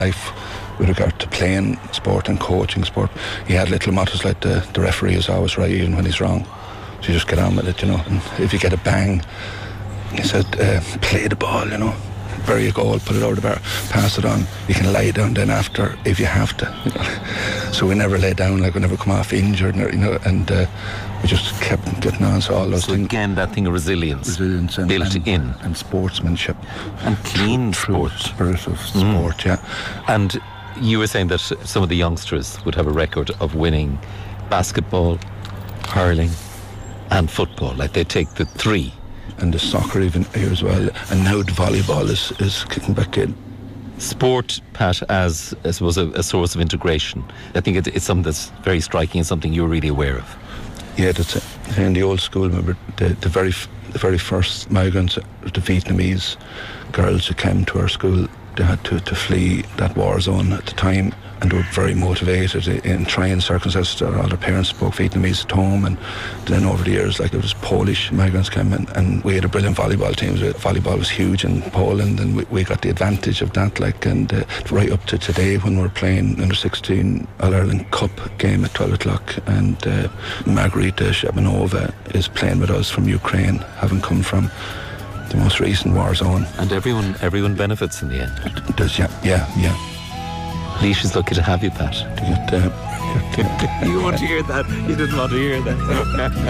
life with regard to playing sport and coaching sport. He had little mottos like the referee is always right even when he's wrong. So you just get on with it, you know. And if you get a bang, he said, play the ball, you know. Bury a goal, put it over the bar, pass it on. You can lie down then after if you have to. You know? So we never lay down, like we never come off injured, you know, and we just kept getting on. So all those things. Again, that thing of resilience built in. And sportsmanship. And clean sport. Spirit of sport, yeah. And you were saying that some of the youngsters would have a record of winning basketball, hurling and football. Like they take the three. And the soccer even here as well. And now the volleyball is kicking back in. Sport, Pat, as I suppose a source of integration. I think it's something that's very striking and something you're really aware of. Yeah, that's it. In the old school, remember, the very first migrants, the Vietnamese girls who came to our school, they had to flee that war zone at the time, and they were very motivated in trying circumstances. All their parents spoke Vietnamese at home, and then over the years, like there was Polish migrants came in, and we had a brilliant volleyball team. Volleyball was huge in Poland, and we got the advantage of that. Like, and right up to today, when we're playing under 16 All Ireland Cup game at 12 o'clock, and Margarita Shabanova is playing with us from Ukraine, having come from the most recent war zone. And everyone benefits in the end. It does, yeah. Laois is lucky to have you, Pat. To get, You want to hear that? You didn't want to hear that.